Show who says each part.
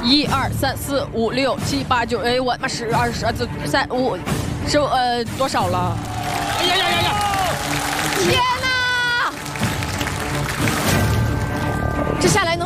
Speaker 1: 1、2、3、4、5、6、7、8、9，哎，我他妈10、20、3、5、15，多少了？
Speaker 2: 哎呀呀呀呀！
Speaker 1: 天